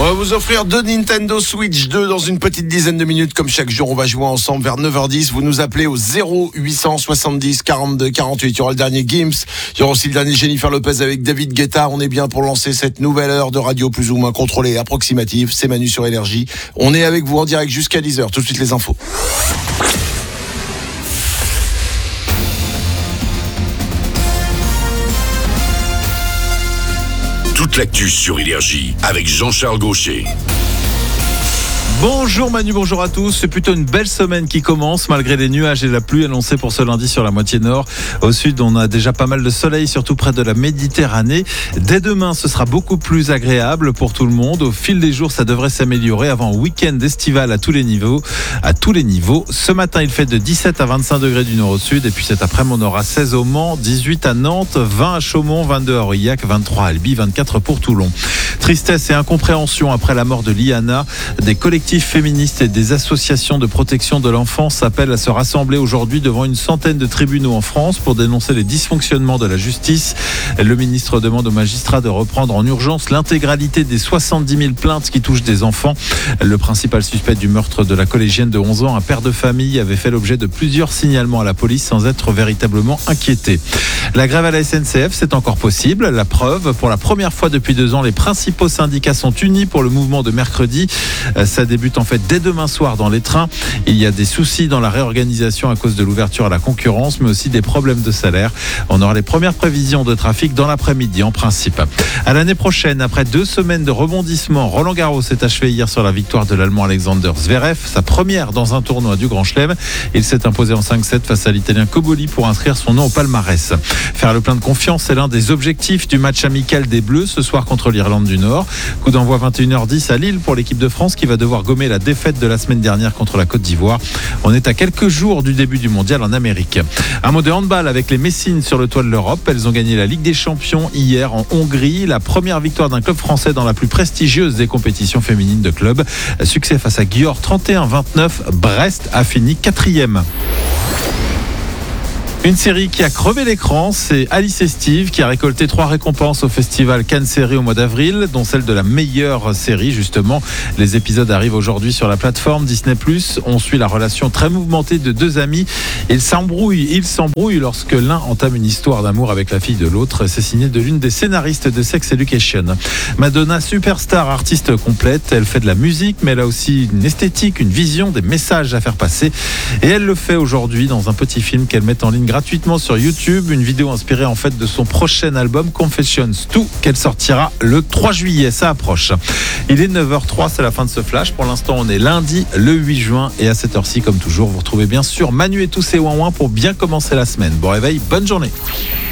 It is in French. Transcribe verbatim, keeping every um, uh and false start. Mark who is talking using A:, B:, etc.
A: va vous offrir deux Nintendo Switch deux dans une petite dizaine de minutes. Comme chaque jour, on va jouer ensemble vers neuf heures dix. Vous nous appelez au zéro huit cent soixante-dix quarante-deux quarante-huit. Il y aura le dernier Gims. Il y aura aussi le dernier Jennifer Lopez avec David Guetta. On est bien pour lancer cette nouvelle heure de radio plus ou moins contrôlée et approximative. C'est Manu sur Énergie. On est avec vous en direct jusqu'à dix heures. Tout de suite les infos.
B: Toute l'actu sur Énergie avec Jean-Charles Gaucher.
C: Bonjour Manu, bonjour à tous. C'est plutôt une belle semaine qui commence malgré les nuages et la pluie annoncés pour ce lundi sur la moitié nord. Au sud, on a déjà pas mal de soleil, surtout près de la Méditerranée. Dès demain, ce sera beaucoup plus agréable pour tout le monde. Au fil des jours, ça devrait s'améliorer avant un week-end estival à tous les niveaux. À tous les niveaux. Ce matin, il fait de dix-sept à vingt-cinq degrés du nord au sud. Et puis cet après-midi, on aura seize au Mans, dix-huit à Nantes, vingt à Chaumont, vingt-deux à Aurillac, vingt-trois à Albi, vingt-quatre pour Toulon. Tristesse et incompréhension après la mort de Liana. Des collectifs féministes et des associations de protection de l'enfance s'appellent à se rassembler aujourd'hui devant une centaine de tribunaux en France pour dénoncer les dysfonctionnements de la justice. Le ministre demande aux magistrats de reprendre en urgence l'intégralité des soixante-dix mille plaintes qui touchent des enfants. Le principal suspect du meurtre de la collégienne de onze ans, un père de famille, avait fait l'objet de plusieurs signalements à la police sans être véritablement inquiété. La grève à la S N C F, c'est encore possible. La preuve, pour la première fois depuis deux ans, les principaux syndicats sont unis pour le mouvement de mercredi. Ça débute en fait dès demain soir dans les trains. Il y a des soucis dans la réorganisation à cause de l'ouverture à la concurrence, mais aussi des problèmes de salaire. On aura les premières prévisions de trafic dans l'après-midi en principe. À l'année prochaine, après deux semaines de rebondissement, Roland Garros s'est achevé hier sur la victoire de l'Allemand Alexander Zverev, sa première dans un tournoi du Grand Chelem. Il s'est imposé en cinq sept face à l'Italien Cobolli pour inscrire son nom au palmarès. Faire le plein de confiance, c'est l'un des objectifs du match amical des Bleus ce soir contre l'Irlande du Nord. Coup d'envoi vingt et une heures dix à Lille pour l'équipe de France qui va devoir gommer la défaite de la semaine dernière contre la Côte d'Ivoire. On est à quelques jours du début du mondial en Amérique. Un mot de handball avec les Messines sur le toit de l'Europe. Elles ont gagné la Ligue des Champions hier en Hongrie. La première victoire d'un club français dans la plus prestigieuse des compétitions féminines de club. Succès face à Győr trente et un vingt-neuf. Brest a fini quatrième. Une série qui a crevé l'écran, c'est Alice et Steve qui a récolté trois récompenses au festival Cannes Série au mois d'avril, dont celle de la meilleure série justement. Les épisodes arrivent aujourd'hui sur la plateforme Disney plus. On suit la relation très mouvementée de deux amis. Ils s'embrouillent, ils s'embrouillent lorsque l'un entame une histoire d'amour avec la fille de l'autre. C'est signé de l'une des scénaristes de Sex Education. Madonna, superstar, artiste complète. Elle fait de la musique, mais elle a aussi une esthétique, une vision, des messages à faire passer. Et elle le fait aujourd'hui dans un petit film qu'elle met en ligne gratuitement sur YouTube, une vidéo inspirée en fait de son prochain album Confessions deux qu'elle sortira le trois juillet, ça approche. Il est neuf heures zéro trois, c'est la fin de ce flash. Pour l'instant, on est lundi le huit juin et à cette heure-ci, comme toujours, vous retrouvez bien sûr Manu et tous ses ouin-ouin pour bien commencer la semaine. Bon réveil, bonne journée.